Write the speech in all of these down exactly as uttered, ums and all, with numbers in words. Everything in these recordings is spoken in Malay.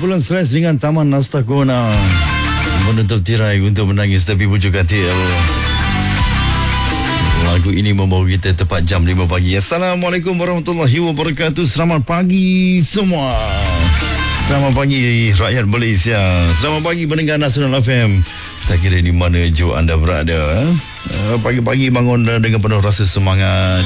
kumpulan stres dengan Taman Nastakona menutup tirai untuk menangis tapi pujuk hati. Lagu ini membawa kita tepat jam lima pagi. Assalamualaikum warahmatullahi wabarakatuh. Selamat pagi semua. Selamat pagi rakyat Malaysia. Selamat pagi pendengar Nasional F M. Tak kira di mana jua anda berada. Pagi-pagi bangun dengan penuh rasa semangat.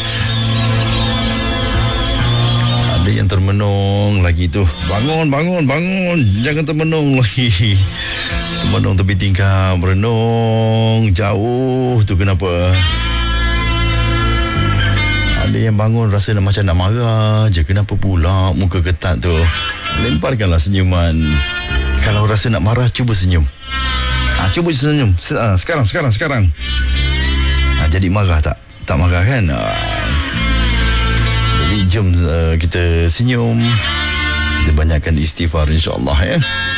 Ada yang termenung lagi tu. Bangun, bangun, bangun. Jangan termenung lagi. Termenung tepi tingkap, merenung jauh tu kenapa? Ada yang bangun rasa nak macam nak marah je. Kenapa pula muka ketat tu? Lemparkanlah senyuman. Kalau rasa nak marah, cuba senyum. Ha, cuba senyum. Sekarang, sekarang, sekarang. Ha, jadi marah tak? Tak marah kan? Ha. Jadi jom uh, kita senyum. Kita banyakkan istighfar insyaAllah ya.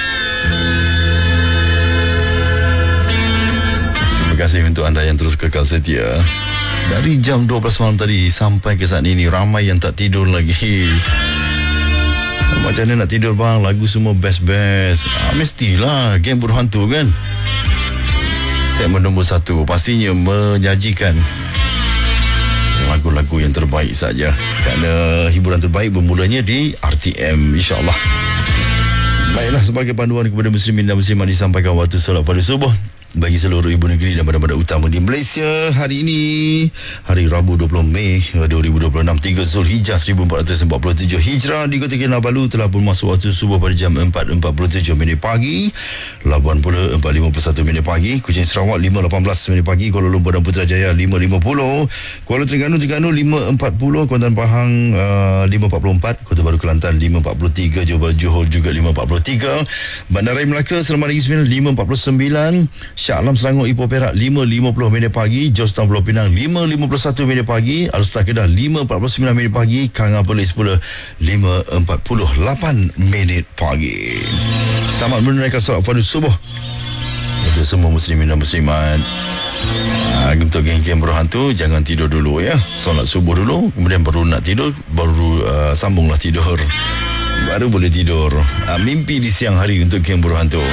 Terima kasih untuk anda yang terus kekal setia. Dari jam dua belas malam tadi sampai ke saat ini ramai yang tak tidur lagi. Macam mana nak tidur bang? Lagu semua best-best. Ah, mestilah game berhantu kan. Segmen nombor satu pastinya menyajikan lagu-lagu yang terbaik saja. Kerana hiburan terbaik bermulanya di R T M insyaAllah. Baiklah, sebagai panduan kepada muslimin dan muslimat disampaikan waktu solat pada subuh bagi seluruh ibu negeri dan bandar-bandar utama di Malaysia. Hari ini hari Rabu dua puluh Mei dua ribu dua puluh enam, tiga Zulhijjah seribu empat ratus empat puluh tujuh Hijrah. Di Kota Kinabalu telah pun masuk waktu subuh pada jam empat empat puluh tujuh minit pagi. Labuan Pula empat lima puluh satu minit pagi. Kuching Sarawak lima lapan belas minit pagi. Kuala Lumpur dan Putrajaya lima lima puluh. Kuala Terengganu Terengganu lima empat puluh. Kuantan Pahang uh, lima empat puluh empat. Kota Baru Kelantan lima empat puluh tiga. Johor Johor juga lima empat puluh tiga. Bandaraya Melaka Selama Negeri Sembilan lima empat puluh sembilan. Shah Alam Selangor Ipoh Perak lima lima puluh minit pagi. Jos Town Pulau Pinang lima lima puluh satu minit pagi. Alstar Kedah lima empat puluh sembilan minit pagi. Kanga Perlis pula lima empat puluh lapan minit pagi. Selamat menunaikan solat fardu subuh untuk semua muslimin dan muslimat. Ha, untuk geng-geng berhantu jangan tidur dulu ya. Solat subuh dulu, kemudian baru nak tidur, baru uh, sambunglah tidur. Baru boleh tidur. Ha, mimpi di siang hari untuk geng berhantu.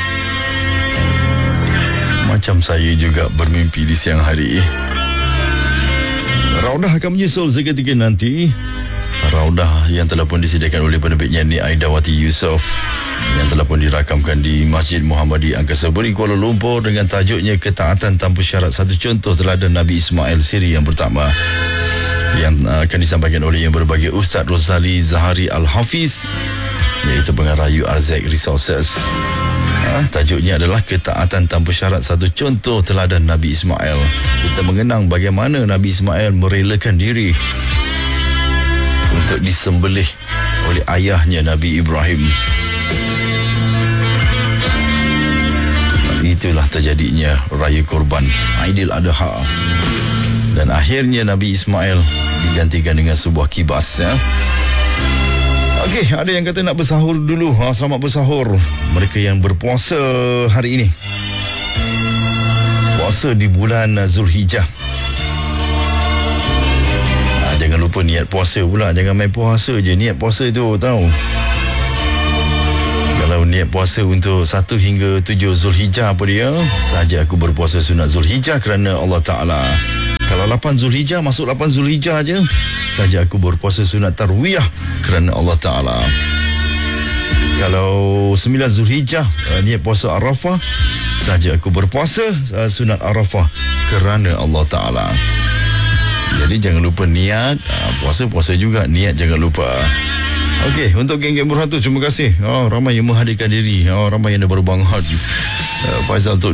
Macam saya juga bermimpi di siang hari. Raudah akan menyusul seketika nanti. Raudah yang telah pun disediakan oleh penerbitnya Nik Aidawati Yusof, yang telah pun dirakamkan di Masjid Muhammadi Angkasa Puri Kuala Lumpur dengan tajuknya Ketaatan Tanpa Syarat, Satu Contoh Teladan Nabi Ismail, siri yang pertama, yang akan disampaikan oleh yang berbahagia Ustaz Rosali Zahari Al-Hafiz, iaitu pengarah U R Z Resources. Ha, tajuknya adalah Ketaatan Tanpa Syarat, Satu Contoh Teladan Nabi Ismail. Kita mengenang bagaimana Nabi Ismail merelakan diri untuk disembelih oleh ayahnya Nabi Ibrahim. Itulah terjadinya Raya Korban Aidil Adha. Dan akhirnya Nabi Ismail digantikan dengan sebuah kibas ya. Okey, ada yang kata nak bersahur dulu. Ha, selamat bersahur mereka yang berpuasa hari ini. Puasa di bulan Zulhijjah. Ha, jangan lupa niat puasa pula. Jangan main puasa je. Niat puasa tu tahu. Kalau niat puasa untuk satu hingga tujuh Zulhijjah apa dia? Saja aku berpuasa sunat Zulhijjah kerana Allah Ta'ala. Kalau lapan Zulhijjah, masuk lapan Zulhijjah je, saja aku berpuasa sunat Tarwiyah kerana Allah Ta'ala. Kalau sembilan Zulhijjah, niat puasa Arafah, saja aku berpuasa sunat Arafah kerana Allah Ta'ala. Jadi jangan lupa niat, puasa-puasa juga niat jangan lupa. Okey, untuk geng-geng berhantu, terima kasih. Oh, ramai yang menghadirkan diri. Oh, ramai yang dah baru bangun. Uh, Faizal tu